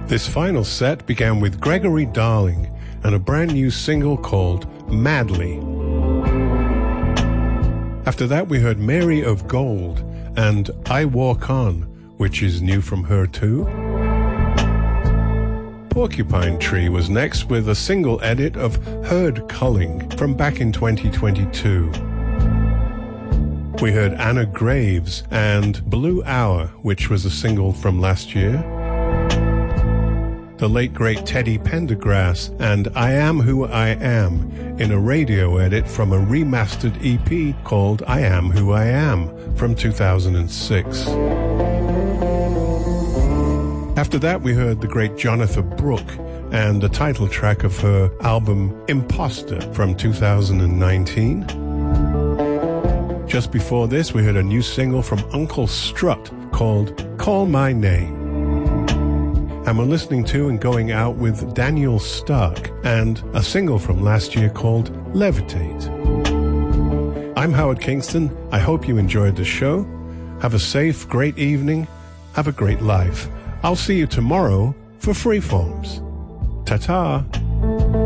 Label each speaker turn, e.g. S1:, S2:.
S1: This final set began with Gregory Darling and a brand new single called Madly. After that we heard Mary of Gold and I Walk On, which is new from her too. Porcupine Tree was next with a single edit of Herd Culling from back in 2022. We heard Anna Graves and Blue Hour, which was a single from last year. The late great Teddy Pendergrass and I Am Who I Am in a radio edit from a remastered EP called I Am Who I Am from 2006. After that we heard the great Jonathan Brooke and the title track of her album Imposter from 2019. Just before this we heard a new single from Uncle Strut called Call My Name. And we're listening to and going out with Daniel Stark and a single from last year called Levitate. I'm Howard Kingston. I hope you enjoyed the show. Have a safe, great evening. Have a great life. I'll see you tomorrow for Freeforms. Ta-ta.